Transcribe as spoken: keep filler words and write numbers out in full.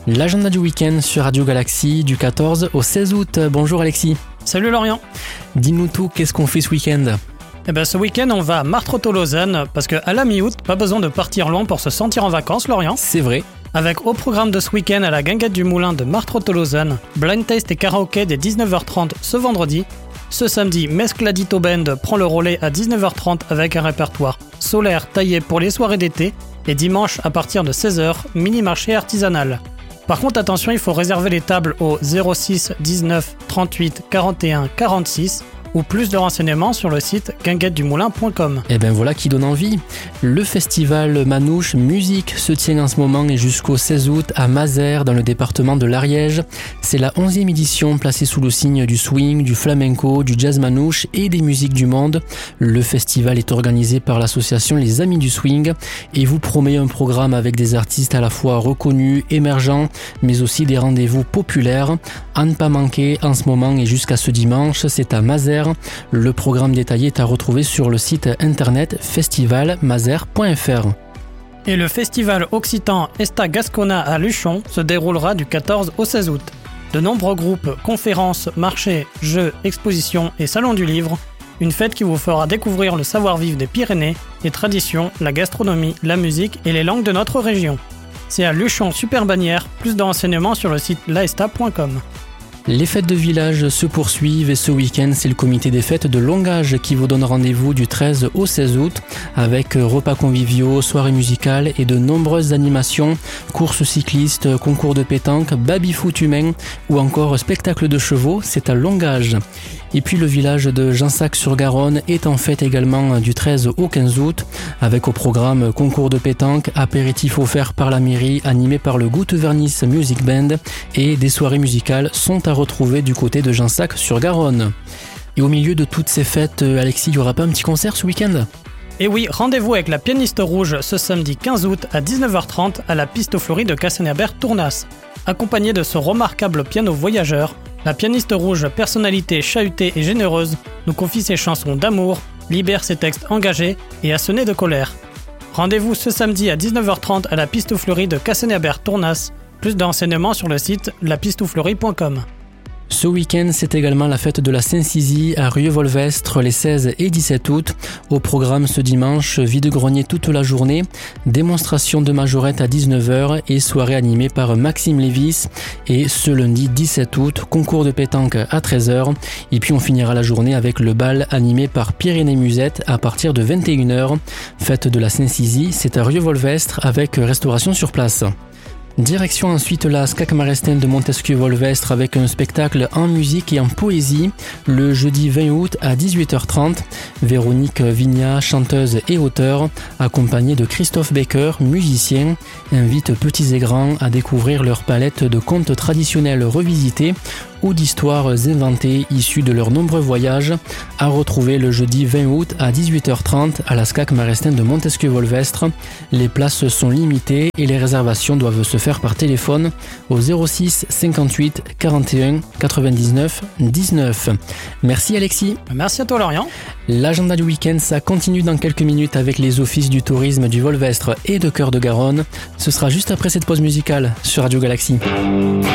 L'agenda du week-end sur Radio Galaxy du quatorze au seize août. Bonjour Alexis. Salut Lorient. Dis-nous tout, qu'est-ce qu'on fait ce week-end ? Eh ben ce week-end on va à Martreau-Lausanne parce qu'à la mi-août, pas besoin de partir loin pour se sentir en vacances, Lorient. C'est vrai. Avec au programme de ce week-end à la Guinguette du Moulin de Martreau-Lausanne, blind taste et karaoké dès dix-neuf heures trente ce vendredi. Ce samedi, Mescladito Band prend le relais à dix-neuf heures trente avec un répertoire solaire taillé pour les soirées d'été. Et dimanche à partir de seize heures, mini-marché artisanal. Par contre attention, il faut réserver les tables au zéro six dix-neuf trente-huit quarante et un quarante-six ou plus de renseignements sur le site guinguette du moulin point com. Et ben voilà qui donne envie. Le festival Manouche Musique se tient en ce moment et jusqu'au seize août à Mazères dans le département de l'Ariège. C'est la onzième édition placée sous le signe du swing, du flamenco, du jazz manouche et des musiques du monde. Le festival est organisé par l'association Les Amis du Swing et vous promet un programme avec des artistes à la fois reconnus, émergents, mais aussi des rendez-vous populaires. À ne pas manquer en ce moment et jusqu'à ce dimanche, c'est à Mazères. Le programme détaillé est à retrouver sur le site internet festival mazères point f r. Et le festival occitan Esta Gascona à Luchon se déroulera du quatorze au seize août. De nombreux groupes, conférences, marchés, jeux, expositions et salons du livre. Une fête qui vous fera découvrir le savoir-vivre des Pyrénées, les traditions, la gastronomie, la musique et les langues de notre région. C'est à Luchon Super Bannière, plus de renseignements sur le site laesta point com. Les fêtes de village se poursuivent et ce week-end, c'est le comité des fêtes de Longage qui vous donne rendez-vous du treize au seize août avec repas conviviaux, soirées musicales et de nombreuses animations, courses cyclistes, concours de pétanque, baby-foot humain ou encore spectacle de chevaux, c'est à Longage. Et puis le village de Jansac-sur-Garonne est en fête également du treize au quinze août avec au programme concours de pétanque, apéritifs offerts par la mairie animé par le Goutte-Vernis Music Band et des soirées musicales sont à retrouver du côté de Jansac-sur-Garonne. Et au milieu de toutes ces fêtes, Alexis, il n'y aura pas un petit concert ce week-end ? Et oui, rendez-vous avec la pianiste rouge ce samedi quinze août à dix-neuf heures trente à la piste fleurie de Cassagnabert-Tournas. Accompagnée de ce remarquable piano voyageur, la pianiste rouge, personnalité chahutée et généreuse, nous confie ses chansons d'amour, libère ses textes engagés et assenés de colère. Rendez-vous ce samedi à dix-neuf heures trente à la piste fleurie de Cassagnabert-Tournas. Plus d'enseignements sur le site la piste fleurie point com. Ce week-end, c'est également la fête de la Saint-Cizy à Rieux-Volvestre les seize et dix-sept août. Au programme ce dimanche, vide-grenier toute la journée, démonstration de majorette à dix-neuf heures et soirée animée par Maxime Lévis. Et ce lundi dix-sept août, concours de pétanque à treize heures. Et puis on finira la journée avec le bal animé par Pyrénées Musette à partir de vingt et une heures. Fête de la Saint-Cizy, c'est à Rieux-Volvestre avec restauration sur place. Direction ensuite la Scac Marestijn de Montesquieu-Volvestre avec un spectacle en musique et en poésie le jeudi vingt août à dix-huit heures trente. Véronique Vignat, chanteuse et auteure, accompagnée de Christophe Becker, musicien, invite petits et grands à découvrir leur palette de contes traditionnels revisités ou d'histoires inventées issues de leurs nombreux voyages, à retrouver le jeudi vingt août à dix-huit heures trente à la Scac Marestijn de Montesquieu-Volvestre. Les places sont limitées et les réservations doivent se faire par téléphone au zéro six cinquante-huit quarante et un quatre-vingt-dix-neuf dix-neuf. Merci Alexis. Merci à toi Lorient. L'agenda du week-end, ça continue dans quelques minutes avec les offices du tourisme du Volvestre et de Cœur de Garonne. Ce sera juste après cette pause musicale sur Radio Galaxy.